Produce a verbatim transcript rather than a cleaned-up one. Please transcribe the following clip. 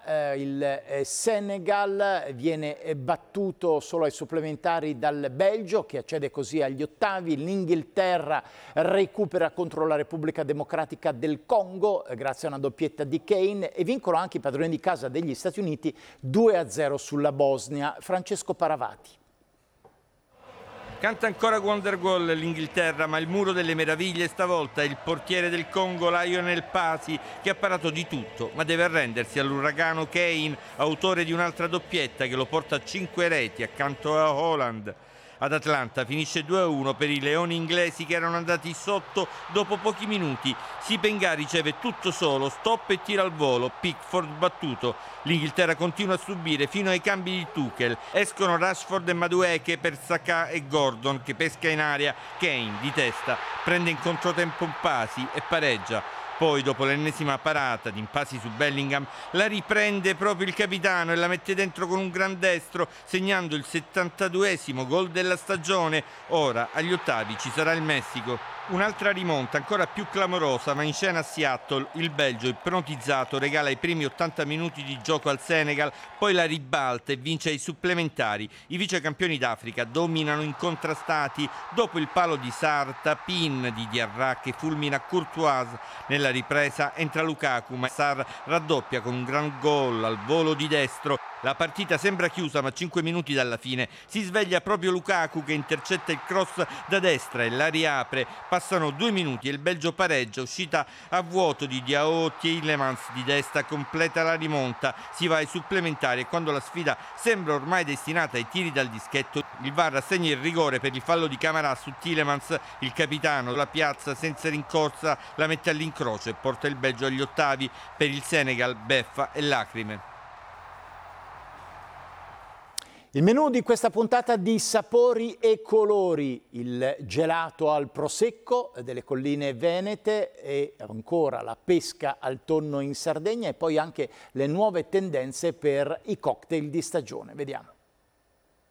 eh, il eh, Senegal viene eh, battuto solo ai supplementari dal Belgio, che accede così agli ottavi. L'Inghilterra recupera contro la Repubblica Democratica del Congo eh, grazie a una doppietta di Kane, e vincono anche i padroni di casa degli Stati Uniti due a zero sulla Bosnia. Francesco Paravati. Canta ancora Wonderwall l'Inghilterra, ma il muro delle meraviglie stavolta è il portiere del Congo, Lionel Pasi, che ha parato di tutto, ma deve arrendersi all'uragano Kane, autore di un'altra doppietta che lo porta a cinque reti accanto a Haaland. Ad Atlanta finisce due a uno per i leoni inglesi, che erano andati sotto dopo pochi minuti. Sipenga riceve tutto solo, stop e tira al volo, Pickford battuto. L'Inghilterra continua a subire fino ai cambi di Tuchel. Escono Rashford e Madueke per Saka e Gordon, che pesca in aria. Kane di testa prende in controtempo un Pasi e pareggia. Poi, dopo l'ennesima parata di Pasi su Bellingham, la riprende proprio il capitano e la mette dentro con un gran destro, segnando il settantaduesimo gol della stagione. Ora, agli ottavi, ci sarà il Messico. Un'altra rimonta ancora più clamorosa, ma in scena a Seattle. Il Belgio, ipnotizzato, regala i primi ottanta minuti di gioco al Senegal, poi la ribalta e vince ai supplementari. I vicecampioni d'Africa dominano incontrastati. Dopo il palo di Sarr, Tapin di Diarra che fulmina Courtois. Nella ripresa entra Lukaku, ma Sarr raddoppia con un gran gol al volo di destro. La partita sembra chiusa, ma cinque minuti dalla fine si sveglia proprio Lukaku, che intercetta il cross da destra e la riapre. Passano due minuti e il Belgio pareggia. Uscita a vuoto di Diao, Tielemans di destra completa la rimonta. Si va ai supplementari e quando la sfida sembra ormai destinata ai tiri dal dischetto, il V A R assegna il rigore per il fallo di Camara su Tielemans. Il capitano la piazza senza rincorsa, la mette all'incrocio e porta il Belgio agli ottavi. Per il Senegal beffa e lacrime. Il menù di questa puntata di Sapori e Colori: il gelato al prosecco delle colline venete, e ancora la pesca al tonno in Sardegna, e poi anche le nuove tendenze per i cocktail di stagione. Vediamo.